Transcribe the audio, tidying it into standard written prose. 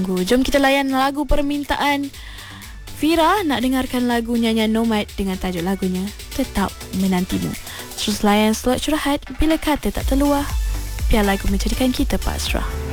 tunggu. Jom kita layan lagu permintaan Fira. Nak dengarkan lagu nyanyian Nomad dengan tajuk lagunya Tetap Menantimu. Terus layan slot curhat Bila Kata Tak Terluah, biar lagu menjadikan kita pasrah.